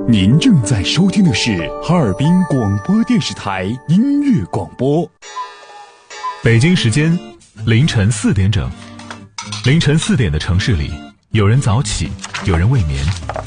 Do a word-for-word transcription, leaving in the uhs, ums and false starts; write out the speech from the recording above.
您正在收听的是哈尔滨广播电视台音乐广播。 北京时间凌晨四点整，凌晨四点的城市里，有人早起，有人未眠，